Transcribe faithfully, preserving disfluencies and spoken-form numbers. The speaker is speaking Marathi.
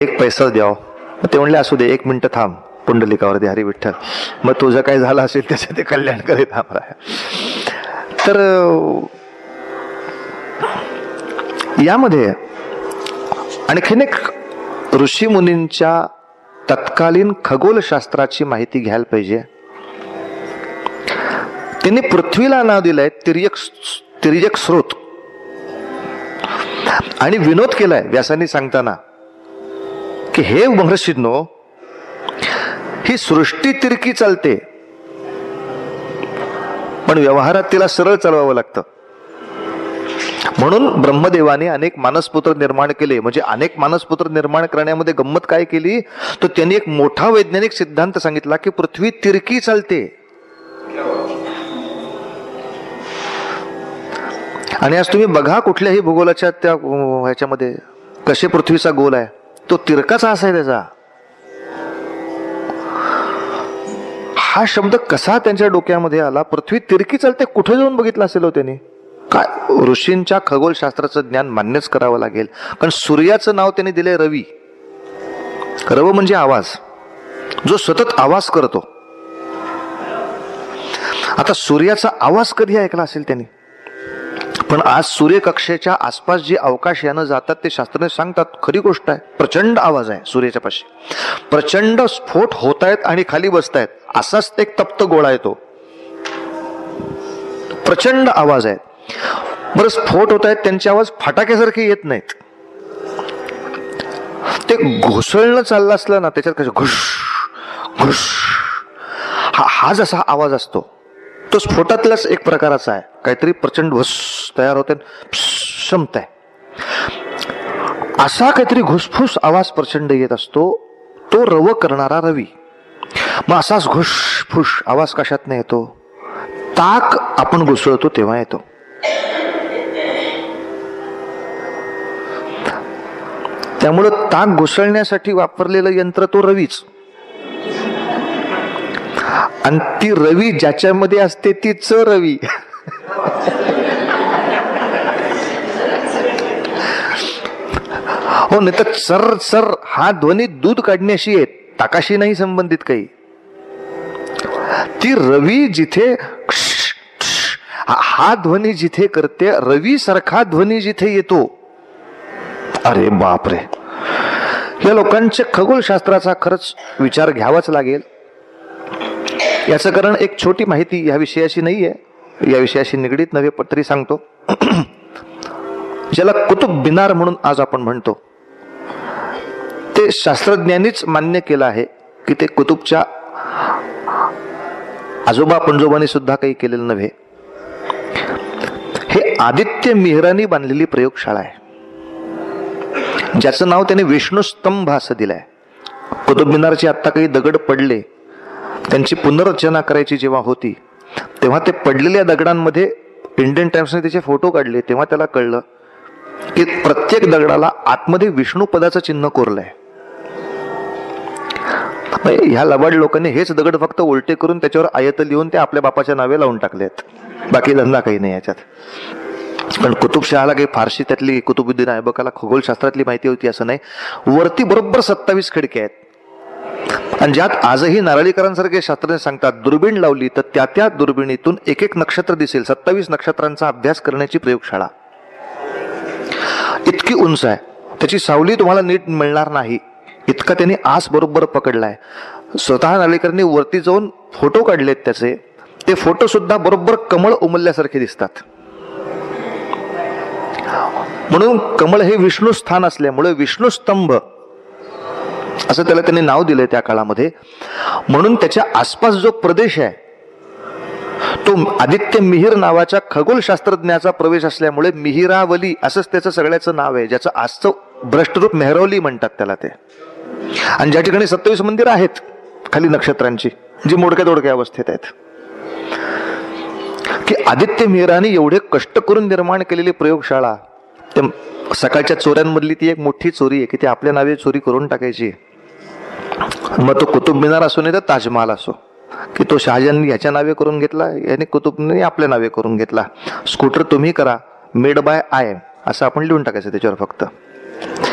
एक पैसा द्याव. मग ते म्हणले असू दे, एक मिनिट थांब पुंडलिकावरती हरी विठ्ठल, मग तुझं काय झालं असेल त्याचं ते कल्याण करीत आम्हाला. तर यामध्ये आणखीन एक ऋषी मुनींच्या तत्कालीन खगोलशास्त्राची माहिती घ्यायला पाहिजे. त्यांनी पृथ्वीला नाव दिलंय तिर्यक तिर्यक स्रोत, आणि विनोद केलाय व्यासांनी सांगताना की हे महर्षींनो, ही सृष्टी तिरकी चालते पण व्यवहारात तिला सरळ चालवावं लागतं. म्हणून ब्रह्मदेवाने अनेक मानसपुत्र निर्माण केले. म्हणजे अनेक मानसपुत्र निर्माण करण्यामध्ये गंमत काय केली, तर त्यांनी एक मोठा वैज्ञानिक सिद्धांत सांगितला की पृथ्वी तिरकी चालते. आणि आज तुम्ही बघा कुठल्याही भूगोलाच्या त्या ह्याच्यामध्ये कसे पृथ्वीचा गोल आहे, तो तिरकाचा असा आहे त्याचा. हा शब्द कसा त्यांच्या डोक्यामध्ये आला, पृथ्वी तिरकी चालते, कुठे जाऊन बघितलं असेल हो त्यांनी. काय ऋषींच्या खगोलशास्त्राचं ज्ञान मान्यच करावं लागेल. कारण सूर्याचं नाव त्यांनी दिले रवी. रव म्हणजे आवाज, जो सतत आवाज करतो. आता सूर्याचा आवाज कधी ऐकला असेल त्यांनी, पण आज सूर्यकक्षेच्या आसपास जे अवकाश यानं जातात ते शास्त्रज्ञ सांगतात खरी गोष्ट आहे. प्रचंड आवाज आहे सूर्याच्या पाशी, प्रचंड स्फोट होत आहेत आणि खाली बसतायत, असाच एक तप्त गोळा आहे तो. प्रचंड आवाज आहे. बरं, स्फोट होत आहेत, त्यांचे आवाज फटाक्यासारखे येत नाहीत. ते घुसळणं चाललं असलं ना, त्याच्यात कसं घुश घुश हा हा जसा आवाज असतो तो स्फोटातलाच एक प्रकाराचा आहे. काहीतरी प्रचंड भस तयार होते, क्षमताय असा काहीतरी घुसफुस आवाज प्रचंड येत असतो, तो रव करणारा रवी. मग असाच घुसफुस आवाज कशात नाही येतो, ताक आपण घुसळतो तेव्हा येतो. त्यामुळं ताक घुसळण्यासाठी वापरलेलं यंत्र तो रवीच. आणि ती रवी ज्याच्यामध्ये असते तीच रवी. हो, नाही तर सर सर हा ध्वनी दूध काढण्याशी आहे, ताकाशी नाही संबंधित काही. ती रवी जिथे हा ध्वनी जिथे करते, रवी सारखा ध्वनी जिथे येतो, अरे बापरे. या लोकांच्या खगोलशास्त्राचा खरंच विचार घ्यावाच लागेल. याचं कारण एक छोटी माहिती या विषयाशी नाहीये, या विषयाशी निगडीत नव्हे पण तरी सांगतो. ज्याला कुतुब मिनार म्हणून आज आपण म्हणतो, ते शास्त्रज्ञांनीच मान्य केलं आहे की ते कुतुबच्या आजोबा पणजोबांनी सुद्धा काही केलेलं नव्हे. हे आदित्य मिहरांनी बांधलेली प्रयोगशाळा आहे, ज्याचं नाव त्याने विष्णुस्तंभ असं दिलंय. कुतुब मिनारचे आता काही दगड पडले, त्यांची पुनर्रचना करायची जेव्हा होती, तेव्हा ते पडलेल्या दगडांमध्ये इंडियन टाइम्सने त्याचे फोटो काढले. तेव्हा त्याला कळलं की प्रत्येक दगडाला आतमध्ये विष्णू पदाचं चिन्ह कोरलंय. ह्या लबाड लोकांनी हेच दगड फक्त उलटे करून त्याच्यावर आयत लिहून ते आपल्या बापाच्या नावे लावून टाकलेत. बाकी धंदा काही नाही याच्यात. पण कुतुबशहाला काही फारशी त्यातली कुतुबुद्दीन ऐबकाला खगोलशास्त्रातली माहिती होती असं नाही. वरती बरोबर सत्तावीस खिडक्या आहेत, आणि ज्यात आजही नारळीकरांसारखे शास्त्रज्ञ सांगतात दुर्बीण लावली तर त्या त्या दुर्बिणीतून एक एक नक्षत्र दिसेल. सत्तावीस नक्षत्रांचा अभ्यास करण्याची प्रयोगशाळा इतकी उंच आहे, त्याची सावली तुम्हाला नीट मिळणार नाही इतका त्यांनी आस बरोबर पकडलाय. स्वतः नारळीकरांनी वरती जाऊन फोटो काढलेत त्याचे, ते फोटो सुद्धा बरोबर कमळ उमलल्यासारखे दिसतात. म्हणून कमळ हे विष्णू स्थान असल्यामुळे विष्णुस्तंभ असं त्याला त्यांनी नाव दिलंय त्या काळामध्ये. म्हणून त्याच्या आसपास जो प्रदेश आहे तो आदित्य मिहिर नावाच्या खगोलशास्त्रज्ञाचा प्रवेश असल्यामुळे मिहिरावली असंच त्याचं सगळ्याचं नाव आहे, ज्याचं आजचं भ्रष्टरूप मेहरवली म्हणतात त्याला ते. आणि ज्या ठिकाणी सत्तावीस मंदिर आहेत खाली नक्षत्रांची, जी मोडक्या तोडक्या अवस्थेत आहेत, की आदित्य मिहिराने एवढे कष्ट करून निर्माण केलेली प्रयोगशाळा. ते सकाळच्या चोऱ्यांमधली ती एक मोठी चोरी आहे की ती आपल्या नावे चोरी करून टाकायची. मग तो कुतुब मिनार असो नाही तर ताजमहाल असो, की तो शहाजहान ह्याच्या नावे करून घेतला, याने कुतुबने आपल्या नावे करून घेतला. स्कूटर तुम्ही करा, मेड बाय आय असं आपण लिहून टाकायचं त्याच्यावर फक्त.